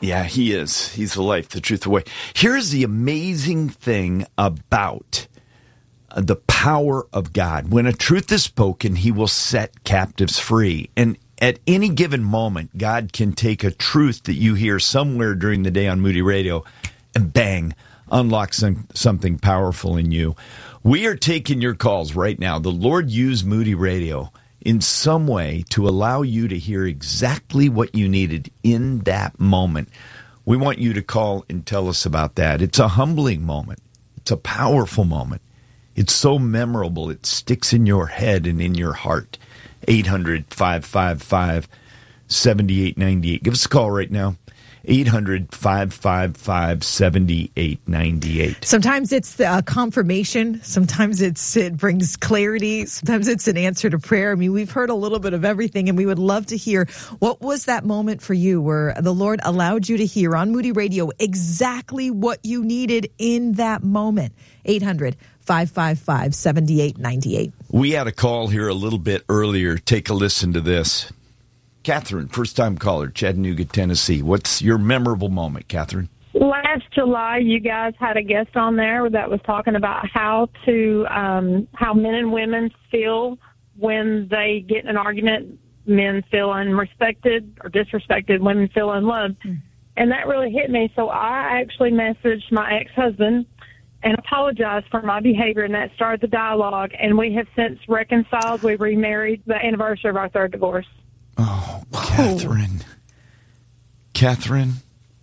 Yeah, he is. He's the life, the truth, the way. Here's the amazing thing about the power of God. When a truth is spoken, he will set captives free. And at any given moment, God can take a truth that you hear somewhere during the day on Moody Radio and bang, unlock something powerful in you. We are taking your calls right now. The Lord used Moody Radio in some way to allow you to hear exactly what you needed in that moment. We want you to call and tell us about that. It's a humbling moment. It's a powerful moment. It's so memorable. It sticks in your head and in your heart. 800-555-7898. Give us a call right now. 800-555-7898. Sometimes it's the confirmation. Sometimes it brings clarity. Sometimes it's an answer to prayer. I mean, we've heard a little bit of everything, and we would love to hear, what was that moment for you where the Lord allowed you to hear on Moody Radio exactly what you needed in that moment? 800-555-7898. We had a call here a little bit earlier. Take a listen to this. Catherine, first-time caller, Chattanooga, Tennessee. What's your memorable moment, Catherine? Last July, you guys had a guest on there that was talking about how men and women feel when they get in an argument. Men feel unrespected or disrespected. Women feel unloved. And that really hit me. So I actually messaged my ex-husband and apologized for my behavior, and that started the dialogue. And we have since reconciled. We remarried the anniversary of our third divorce. Oh, Catherine. Catherine,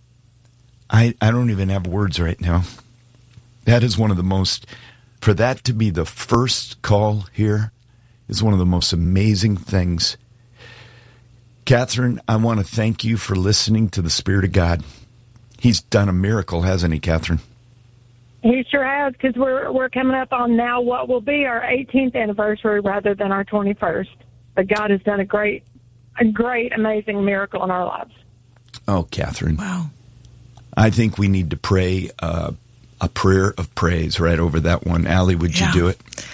I don't even have words right now. That is one of the most, for that to be the first call here is one of the most amazing things. Catherine, I want to thank you for listening to the Spirit of God. He's done a miracle, hasn't he, Catherine? He sure has, because we're coming up on now what will be our 18th anniversary rather than our 21st. But God has done a great, amazing miracle in our lives. Oh, Catherine. Wow. I think we need to pray a prayer of praise right over that one. Allie, would you do it?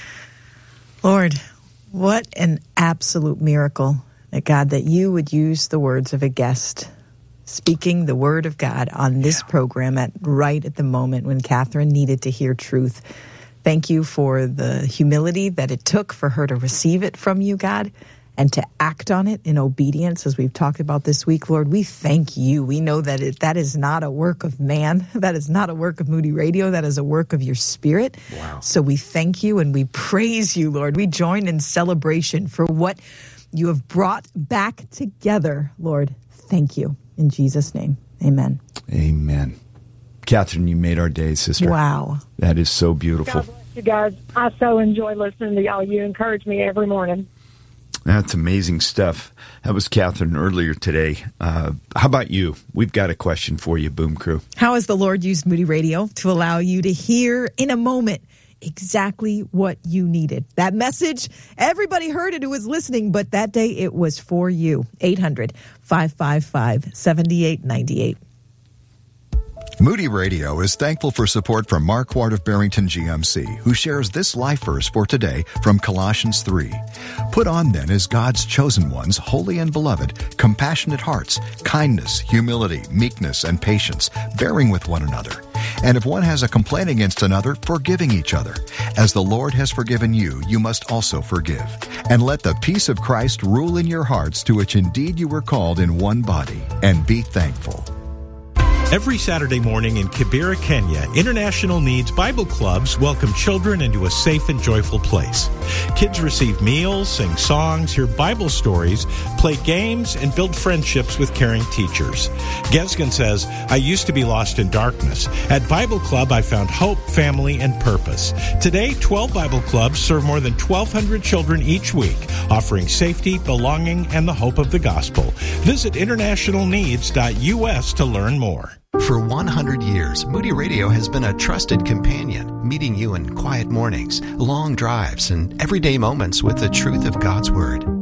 Lord, what an absolute miracle, God, that you would use the words of a guest speaking the word of God on this program right at the moment when Catherine needed to hear truth. Thank you for the humility that it took for her to receive it from you, God, and to act on it in obedience, as we've talked about this week. Lord, we thank you. We know that that is not a work of man. That is not a work of Moody Radio. That is a work of your Spirit. Wow. So we thank you and we praise you, Lord. We join in celebration for what you have brought back together, Lord. Thank you. In Jesus' name, amen. Amen. Catherine, you made our day, sister. Wow. That is so beautiful. God bless you guys. I so enjoy listening to y'all. You encourage me every morning. That's amazing stuff. That was Catherine earlier today. How about you? We've got a question for you, Boom Crew. How has the Lord used Moody Radio to allow you to hear in a moment exactly what you needed? That message, everybody heard it who was listening, but that day it was for you. 800-555-7898. Moody Radio is thankful for support from Mark Ward of Barrington GMC, who shares this life verse for today from Colossians 3. Put on then as God's chosen ones, holy and beloved, compassionate hearts, kindness, humility, meekness, and patience, bearing with one another. And if one has a complaint against another, forgiving each other. As the Lord has forgiven you, you must also forgive. And let the peace of Christ rule in your hearts, to which indeed you were called in one body, and be thankful. Every Saturday morning in Kibera, Kenya, International Needs Bible Clubs welcome children into a safe and joyful place. Kids receive meals, sing songs, hear Bible stories, play games, and build friendships with caring teachers. Gesgen says, I used to be lost in darkness. At Bible Club, I found hope, family, and purpose. Today, 12 Bible Clubs serve more than 1,200 children each week, offering safety, belonging, and the hope of the gospel. Visit internationalneeds.us to learn more. For 100 years, Moody Radio has been a trusted companion, meeting you in quiet mornings, long drives, and everyday moments with the truth of God's Word.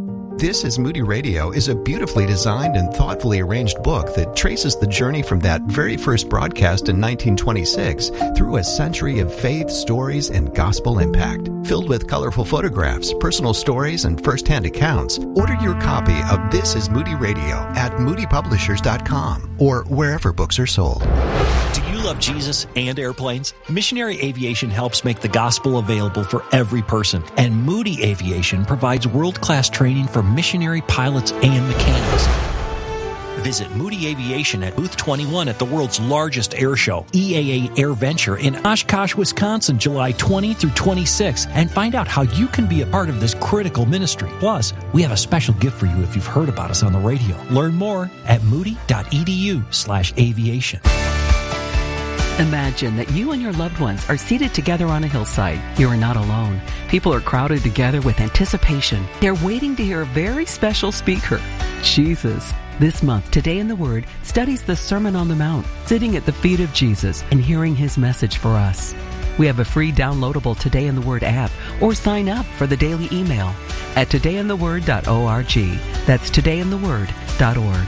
This is Moody Radio is a beautifully designed and thoughtfully arranged book that traces the journey from that very first broadcast in 1926 through a century of faith, stories, and gospel impact. Filled with colorful photographs, personal stories, and first-hand accounts, order your copy of This is Moody Radio at moodypublishers.com or wherever books are sold. Do you love Jesus and airplanes? Missionary Aviation helps make the gospel available for every person, and Moody Aviation provides world-class training for missionary pilots and mechanics. Visit Moody Aviation at Booth 21 at the world's largest air show, EAA AirVenture, in Oshkosh, Wisconsin, July 20 through 26, and find out how you can be a part of this critical ministry. Plus, we have a special gift for you if you've heard about us on the radio. Learn more at moody.edu/aviation. Imagine that you and your loved ones are seated together on a hillside. You are not alone. People are crowded together with anticipation. They're waiting to hear a very special speaker, Jesus. This month, Today in the Word studies the Sermon on the Mount, sitting at the feet of Jesus and hearing his message for us. We have a free downloadable Today in the Word app, or sign up for the daily email at todayintheword.org. That's todayintheword.org.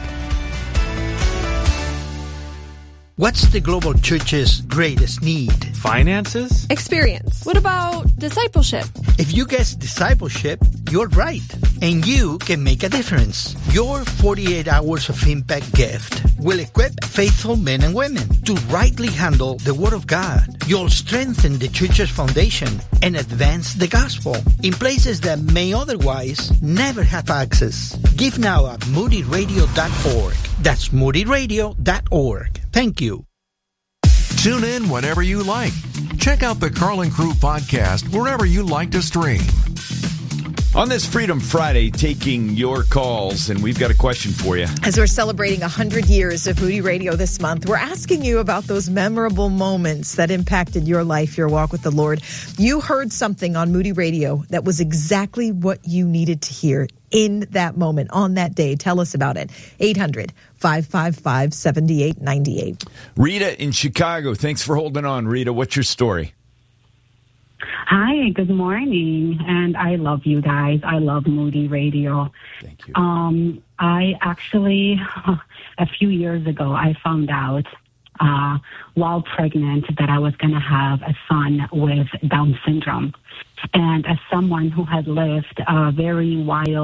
What's the global church's greatest need? Finances? Experience. What about discipleship? If you guess discipleship, you're right. And you can make a difference. Your 48 hours of impact gift will equip faithful men and women to rightly handle the Word of God. You'll strengthen the church's foundation and advance the gospel in places that may otherwise never have access. Give now at moodyradio.org. That's moodyradio.org. Thank you. Tune in whenever you like. Check out the Carlin Crew podcast wherever you like to stream. On this Freedom Friday, taking your calls, and we've got a question for you. As we're celebrating 100 years of Moody Radio this month, we're asking you about those memorable moments that impacted your life, your walk with the Lord. You heard something on Moody Radio that was exactly what you needed to hear in that moment, on that day. Tell us about it. 800-555-7898. Rita in Chicago. Thanks for holding on, Rita. What's your story? Hi, good morning, and I love you guys. I love Moody Radio. Thank you. I actually, a few years ago, I found out while pregnant that I was going to have a son with Down syndrome. And as someone who had lived a very wild